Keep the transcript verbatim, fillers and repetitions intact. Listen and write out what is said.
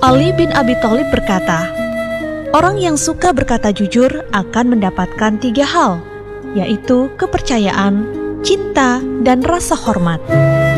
Ali bin Abi Thalib berkata, orang yang suka berkata jujur akan mendapatkan tiga hal, yaitu kepercayaan, cinta, dan rasa hormat.